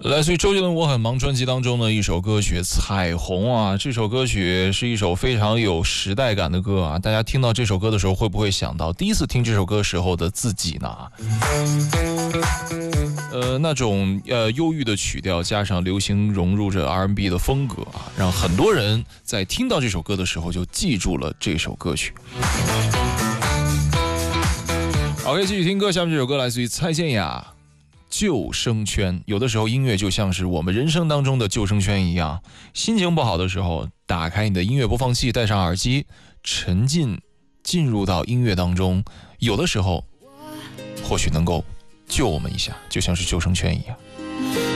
来自于周杰伦《我很忙》专辑当中的一首歌曲《彩虹》啊，这首歌曲是一首非常有时代感的歌啊。大家听到这首歌的时候，会不会想到第一次听这首歌时候的自己呢？那种忧郁的曲调加上流行融入着 R&B 的风格啊，让很多人在听到这首歌的时候就记住了这首歌曲。OK， 继续听歌，下面这首歌来自于蔡健雅。救生圈，有的时候音乐就像是我们人生当中的救生圈一样，心情不好的时候，打开你的音乐播放器，戴上耳机，进入到音乐当中，有的时候或许能够救我们一下，就像是救生圈一样。